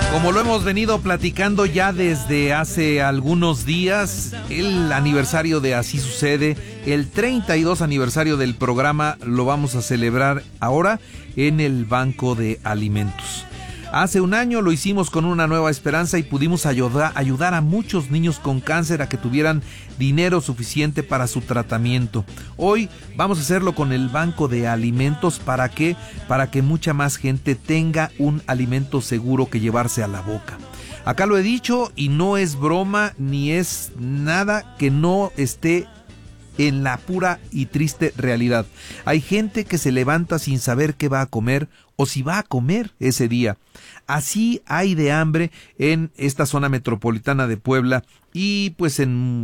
Como lo hemos venido platicando ya desde hace algunos días, el aniversario de Así Sucede, el 32 aniversario del programa, lo vamos a celebrar ahora en el Banco de Alimentos. Hace un año lo hicimos con una nueva esperanza y pudimos ayudar a muchos niños con cáncer a que tuvieran dinero suficiente para su tratamiento. Hoy vamos a hacerlo con el Banco de Alimentos. ¿Para qué? Para que mucha más gente tenga un alimento seguro que llevarse a la boca. Acá lo he dicho y no es broma ni es nada que no esté en la pura y triste realidad. Hay gente que se levanta sin saber qué va a comer o si va a comer ese día. Así hay de hambre en esta zona metropolitana de Puebla y pues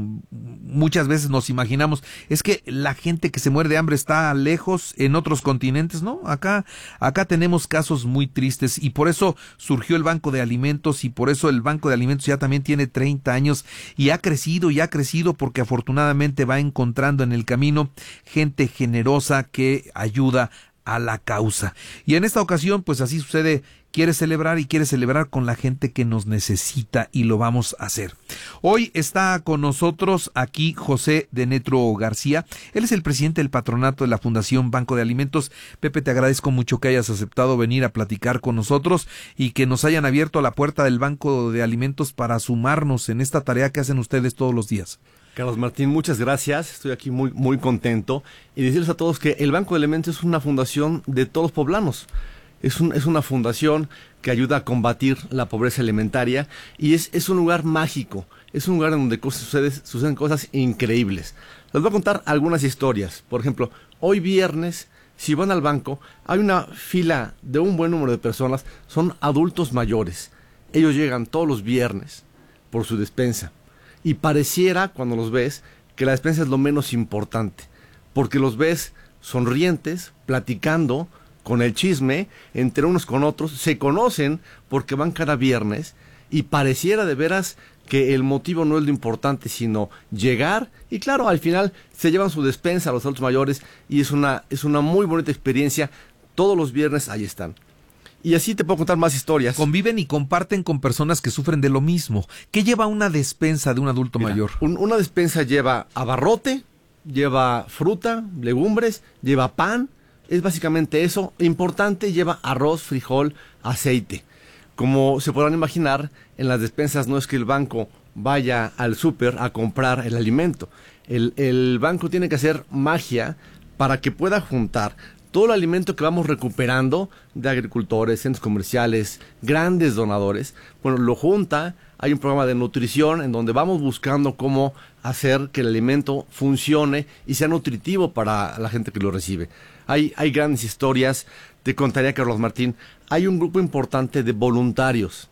muchas veces nos imaginamos, es que la gente que se muere de hambre está lejos en otros continentes, ¿no? Acá tenemos casos muy tristes y por eso surgió el Banco de Alimentos y por eso el Banco de Alimentos ya también tiene 30 años y ha crecido porque afortunadamente va encontrando en el camino gente generosa que ayuda a la causa. Y en esta ocasión, pues Así Sucede, quiere celebrar con la gente que nos necesita y lo vamos a hacer. Hoy está con nosotros aquí José Denetro García. Él es el presidente del patronato de la Fundación Banco de Alimentos. Pepe, te agradezco mucho que hayas aceptado venir a platicar con nosotros y que nos hayan abierto la puerta del Banco de Alimentos para sumarnos en esta tarea que hacen ustedes todos los días. Carlos Martín, muchas gracias. Estoy aquí muy contento y decirles a todos que el Banco de Alimentos es una fundación de todos los poblanos. Es una fundación que ayuda a combatir la pobreza alimentaria y es un lugar mágico. Es un lugar en donde suceden cosas increíbles. Les voy a contar algunas historias. Por ejemplo, hoy viernes, si van al banco, hay una fila de un buen número de personas. Son adultos mayores. Ellos llegan todos los viernes por su despensa. Y pareciera, cuando los ves, que la despensa es lo menos importante, porque los ves sonrientes, platicando, con el chisme, entre unos con otros, se conocen porque van cada viernes, y pareciera de veras que el motivo no es lo importante, sino llegar, y claro, al final se llevan su despensa a los adultos mayores, y es una muy bonita experiencia. Todos los viernes ahí están. Y así te puedo contar más historias. Conviven y comparten con personas que sufren de lo mismo. ¿Qué lleva una despensa de un adulto mayor? Una despensa lleva abarrote, lleva fruta, legumbres, lleva pan. Es básicamente eso. Importante, lleva arroz, frijol, aceite. Como se podrán imaginar, en las despensas no es que el banco vaya al súper a comprar el alimento. El banco tiene que hacer magia para que pueda juntar todo el alimento que vamos recuperando de agricultores, centros comerciales, grandes donadores. Bueno, lo junta. Hay un programa de nutrición en donde vamos buscando cómo hacer que el alimento funcione y sea nutritivo para la gente que lo recibe. Hay grandes historias. Te contaría, Carlos Martín, hay un grupo importante de voluntarios,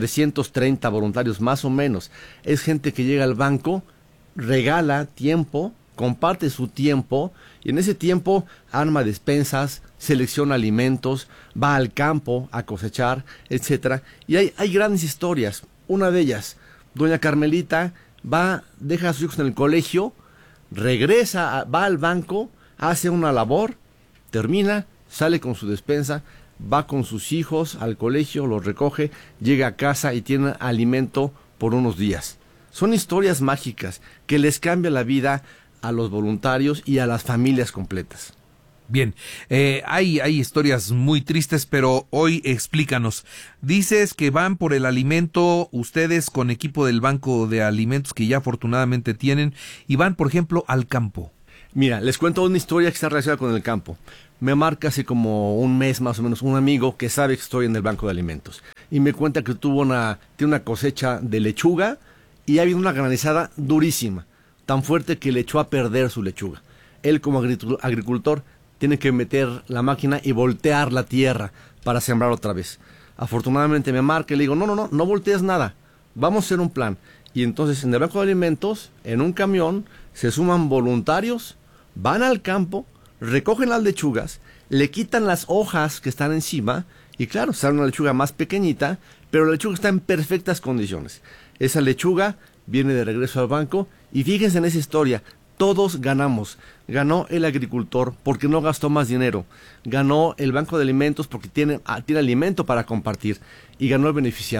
330 voluntarios más o menos. Es gente que llega al banco, regala tiempo, comparte su tiempo y en ese tiempo arma despensas, selecciona alimentos, va al campo a cosechar, etcétera. Y hay grandes historias. Una de ellas, doña Carmelita deja a sus hijos en el colegio, regresa, va al banco, hace una labor, termina, sale con su despensa, va con sus hijos al colegio, los recoge, llega a casa y tiene alimento por unos días. Son historias mágicas que les cambia la vida a los voluntarios y a las familias completas. Bien, hay historias muy tristes, pero hoy explícanos. Dices que van por el alimento ustedes con equipo del Banco de Alimentos que ya afortunadamente tienen y van, por ejemplo, al campo. Mira, les cuento una historia que está relacionada con el campo. Me marca hace como un mes más o menos un amigo que sabe que estoy en el Banco de Alimentos y me cuenta que tiene una cosecha de lechuga y ha habido una granizada durísima, tan fuerte que le echó a perder su lechuga. Él como agricultor tiene que meter la máquina y voltear la tierra para sembrar otra vez. Afortunadamente me marca y le digo, no voltees nada, vamos a hacer un plan. Y entonces en el Banco de Alimentos, en un camión, se suman voluntarios, van al campo, recogen las lechugas, le quitan las hojas que están encima y claro, sale una lechuga más pequeñita, pero la lechuga está en perfectas condiciones. Esa lechuga viene de regreso al banco y fíjense en esa historia, todos ganamos. Ganó el agricultor porque no gastó más dinero, ganó el Banco de Alimentos porque tiene alimento para compartir y ganó el beneficiado.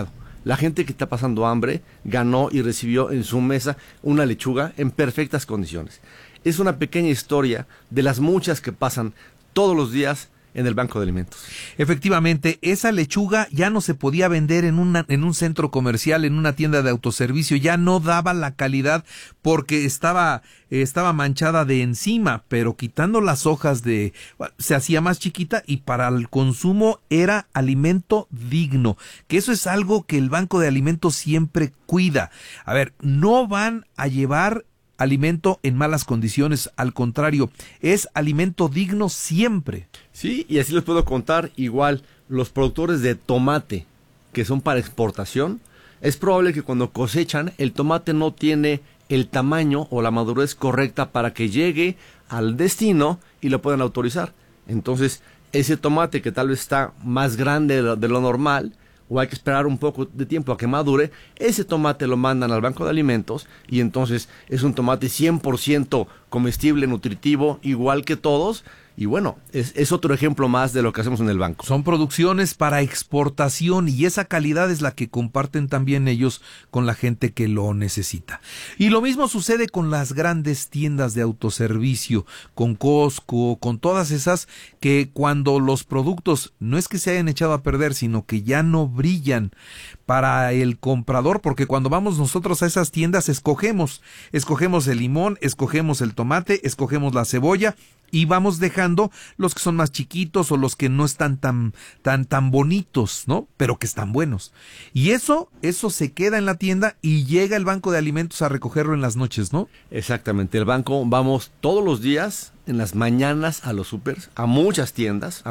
La gente que está pasando hambre ganó y recibió en su mesa una lechuga en perfectas condiciones. Es una pequeña historia de las muchas que pasan todos los días en el Banco de Alimentos. Efectivamente, esa lechuga ya no se podía vender en un centro comercial, en una tienda de autoservicio, ya no daba la calidad porque estaba manchada de encima, pero quitando las hojas se hacía más chiquita y para el consumo era alimento digno, que eso es algo que el Banco de Alimentos siempre cuida. A ver, no van a llevar alimento en malas condiciones, al contrario, es alimento digno siempre. Sí, y así les puedo contar, igual, los productores de tomate, que son para exportación, es probable que cuando cosechan, el tomate no tiene el tamaño o la madurez correcta para que llegue al destino y lo puedan autorizar. Entonces, ese tomate que tal vez está más grande de lo normal, o hay que esperar un poco de tiempo a que madure, ese tomate lo mandan al Banco de Alimentos y entonces es un tomate 100% comestible, nutritivo, igual que todos. Y bueno, es otro ejemplo más de lo que hacemos en el banco. Son producciones para exportación y esa calidad es la que comparten también ellos con la gente que lo necesita. Y lo mismo sucede con las grandes tiendas de autoservicio, con Costco, con todas esas que cuando los productos no es que se hayan echado a perder, sino que ya no brillan para el comprador, porque cuando vamos nosotros a esas tiendas escogemos el limón, escogemos el tomate, escogemos la cebolla y vamos dejando los que son más chiquitos o los que no están tan bonitos, ¿no? Pero que están buenos. Y eso se queda en la tienda y llega el Banco de Alimentos a recogerlo en las noches, ¿no? Exactamente, el banco vamos todos los días en las mañanas a los supers, a muchas tiendas.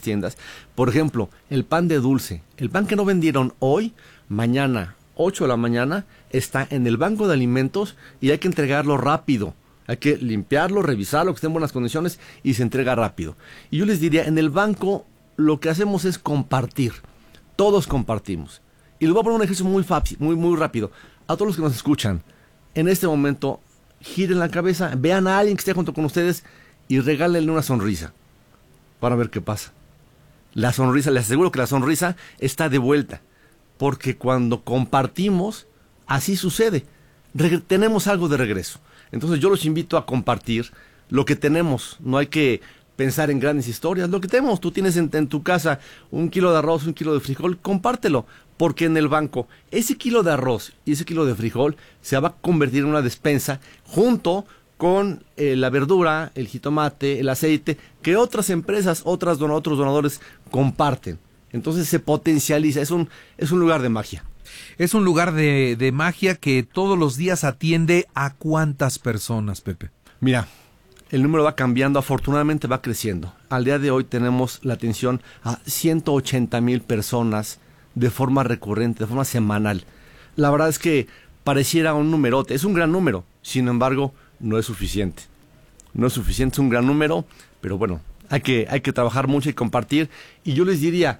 Por ejemplo, el pan de dulce, el pan que no vendieron hoy, mañana, 8 de la mañana, está en el Banco de Alimentos y hay que entregarlo rápido. Hay que limpiarlo, revisarlo, que esté en buenas condiciones y se entrega rápido. Y yo les diría, en el banco lo que hacemos es compartir. Todos compartimos. Y les voy a poner un ejercicio muy fácil, muy rápido. A todos los que nos escuchan, en este momento, giren la cabeza, vean a alguien que esté junto con ustedes y regálenle una sonrisa. Para ver qué pasa. La sonrisa, les aseguro que la sonrisa está de vuelta. Porque cuando compartimos, así sucede. Tenemos algo de regreso. Entonces yo los invito a compartir lo que tenemos. No hay que pensar en grandes historias. Lo que tenemos, tú tienes en tu casa 1 kilo de arroz, 1 kilo de frijol, compártelo. Porque en el banco, ese kilo de arroz y ese kilo de frijol se va a convertir en una despensa junto con la verdura, el jitomate, el aceite, que otras empresas, otros donadores comparten. Entonces se potencializa, es un lugar de magia. Es un lugar de magia que todos los días atiende a ¿cuántas personas, Pepe? Mira, el número va cambiando, afortunadamente va creciendo. Al día de hoy tenemos la atención a 180,000 personas de forma recurrente, de forma semanal. La verdad es que pareciera un numerote, es un gran número, sin embargo, no es suficiente. No es suficiente, es un gran número, pero bueno, hay que trabajar mucho y compartir. Y yo les diría,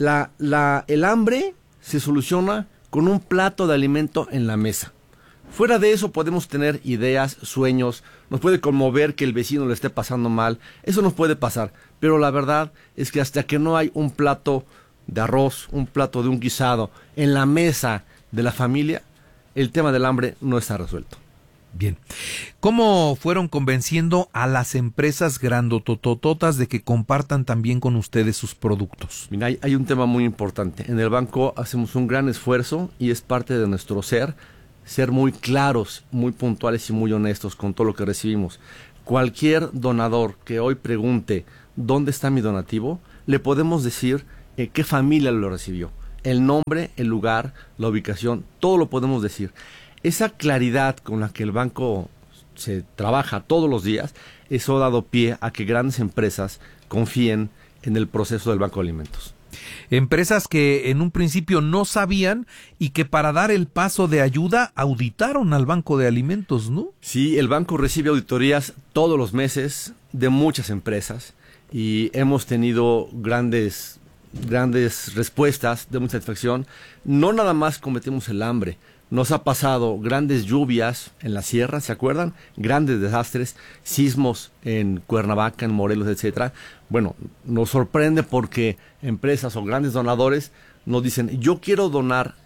el hambre se soluciona con un plato de alimento en la mesa. Fuera de eso podemos tener ideas, sueños, nos puede conmover que el vecino le esté pasando mal, eso nos puede pasar, pero la verdad es que hasta que no hay un plato de arroz, un plato de un guisado en la mesa de la familia, el tema del hambre no está resuelto. Bien. ¿Cómo fueron convenciendo a las empresas grandototototas de que compartan también con ustedes sus productos? Mira, hay un tema muy importante. En el banco hacemos un gran esfuerzo y es parte de nuestro ser muy claros, muy puntuales y muy honestos con todo lo que recibimos. Cualquier donador que hoy pregunte ¿dónde está mi donativo?, le podemos decir qué familia lo recibió. El nombre, el lugar, la ubicación, todo lo podemos decir. Esa claridad con la que el banco se trabaja todos los días, eso ha dado pie a que grandes empresas confíen en el proceso del Banco de Alimentos. Empresas que en un principio no sabían y que para dar el paso de ayuda auditaron al Banco de Alimentos, ¿no? Sí, el banco recibe auditorías todos los meses de muchas empresas y hemos tenido grandes respuestas de mucha satisfacción. No nada más combatimos el hambre. Nos ha pasado grandes lluvias en la sierra, ¿se acuerdan? Grandes desastres, sismos en Cuernavaca, en Morelos, etcétera. Bueno, nos sorprende porque empresas o grandes donadores nos dicen, yo quiero donar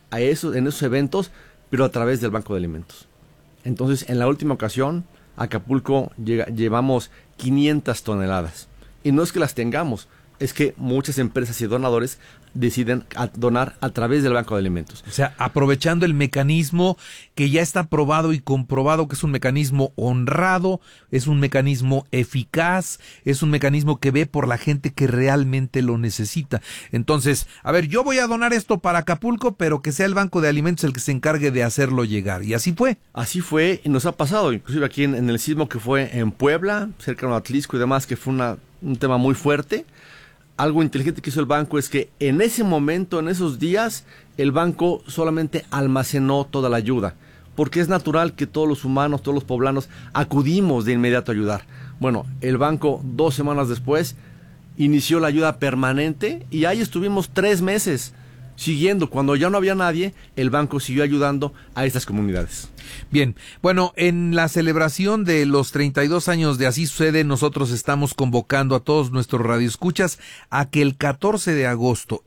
en esos eventos, pero a través del Banco de Alimentos. Entonces, en la última ocasión, a Acapulco llevamos 500 toneladas. Y no es que las tengamos, es que muchas empresas y donadores deciden donar a través del Banco de Alimentos. O sea, aprovechando el mecanismo que ya está probado y comprobado, que es un mecanismo honrado, es un mecanismo eficaz, es un mecanismo que ve por la gente que realmente lo necesita. Entonces, a ver, yo voy a donar esto para Acapulco, pero que sea el Banco de Alimentos el que se encargue de hacerlo llegar. Y así fue. Así fue y nos ha pasado, inclusive aquí en el sismo que fue en Puebla, cerca de Atlisco y demás, que fue un tema muy fuerte. Algo inteligente que hizo el banco es que en ese momento, en esos días, el banco solamente almacenó toda la ayuda, porque es natural que todos los humanos, todos los poblanos, acudimos de inmediato a ayudar. Bueno, el banco 2 semanas después inició la ayuda permanente y ahí estuvimos 3 meses siguiendo. Cuando ya no había nadie, el banco siguió ayudando a estas comunidades. Bien, bueno, en la celebración de los 32 años de Así Sucede, nosotros estamos convocando a todos nuestros radioescuchas a que el 14 de agosto,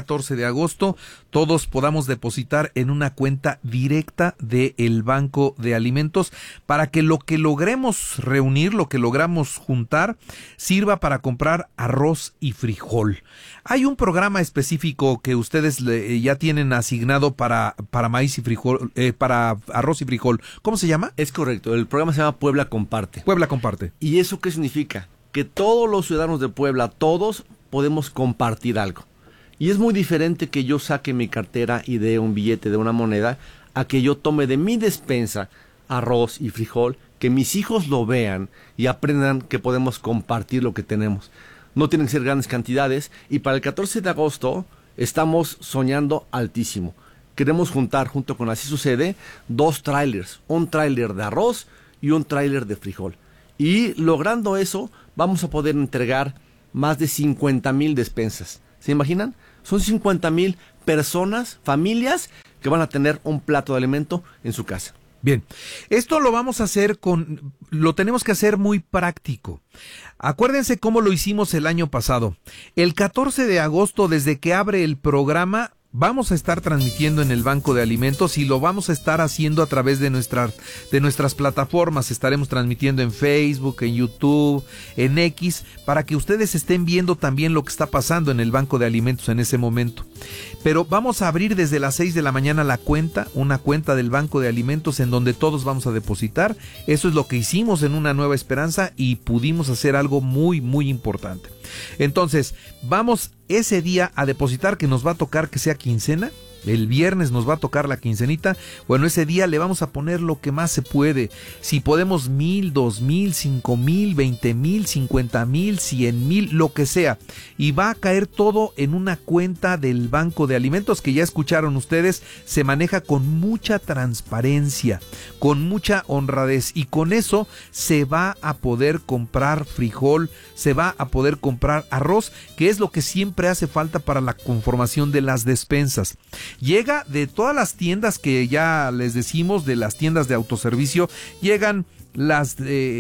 todos podamos depositar en una cuenta directa del Banco de Alimentos para que lo que logremos reunir, lo que logramos juntar, sirva para comprar arroz y frijol. Hay un programa específico que ustedes ya tienen asignado para maíz y frijol, para arroz y frijol. ¿Cómo se llama? Es correcto, el programa se llama Puebla Comparte. Puebla Comparte. ¿Y eso qué significa? Que todos los ciudadanos de Puebla, todos podemos compartir algo. Y es muy diferente que yo saque mi cartera y dé un billete de una moneda a que yo tome de mi despensa arroz y frijol, que mis hijos lo vean y aprendan que podemos compartir lo que tenemos. No tienen que ser grandes cantidades y para el 14 de agosto estamos soñando altísimo. Queremos juntar, junto con Así Sucede, 2 trailers, un trailer de arroz y un trailer de frijol. Y logrando eso, vamos a poder entregar más de 50,000 despensas. ¿Se imaginan? Son 50,000 personas, familias, que van a tener un plato de alimento en su casa. Bien, esto lo vamos a hacer lo tenemos que hacer muy práctico. Acuérdense cómo lo hicimos el año pasado. El 14 de agosto, desde que abre el programa, vamos a estar transmitiendo en el Banco de Alimentos y lo vamos a estar haciendo a través de nuestras plataformas. Estaremos transmitiendo en Facebook, en YouTube, en X, para que ustedes estén viendo también lo que está pasando en el Banco de Alimentos en ese momento. Pero vamos a abrir desde las 6 de la mañana una cuenta del Banco de Alimentos en donde todos vamos a depositar. Eso es lo que hicimos en Una Nueva Esperanza y pudimos hacer algo muy, muy importante. Entonces, vamos ese día a depositar, que nos va a tocar que sea quincena. El viernes nos va a tocar la quincenita. Bueno, ese día le vamos a poner lo que más se puede. Si podemos 1,000, 2,000, 5,000, 20,000, 50,000, 100,000, lo que sea. Y va a caer todo en una cuenta del Banco de Alimentos que ya escucharon ustedes. Se maneja con mucha transparencia, con mucha honradez. Y con eso se va a poder comprar frijol, se va a poder comprar arroz, que es lo que siempre hace falta para la conformación de las despensas. Llega de todas las tiendas que ya les decimos, de las tiendas de autoservicio, llegan las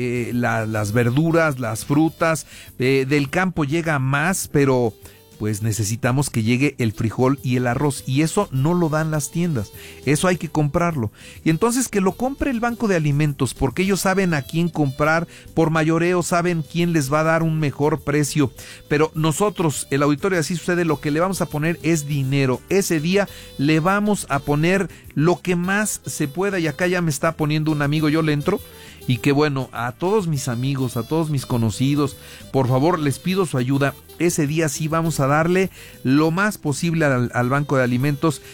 verduras, las frutas, del campo llega más, pero pues necesitamos que llegue el frijol y el arroz, y eso no lo dan las tiendas, eso hay que comprarlo. Y entonces que lo compre el Banco de Alimentos, porque ellos saben a quién comprar, por mayoreo saben quién les va a dar un mejor precio. Pero nosotros, el auditorio de Así Sucede, lo que le vamos a poner es dinero. Ese día le vamos a poner lo que más se pueda, y acá ya me está poniendo un amigo, yo le entro. Y que bueno, a todos mis amigos, a todos mis conocidos, por favor les pido su ayuda. Ese día sí vamos a darle lo más posible al Banco de Alimentos,